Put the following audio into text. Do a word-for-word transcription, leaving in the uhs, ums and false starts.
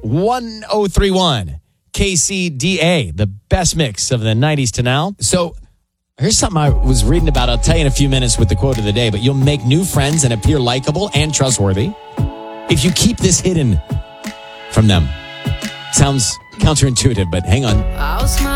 one oh three point one K C D A, the best mix of the nineties to now. So here's something I was reading about. I'll tell you in a few minutes with the quote of the day, but you'll make new friends and appear likable and trustworthy if you keep this hidden from them. Sounds counterintuitive, but hang on.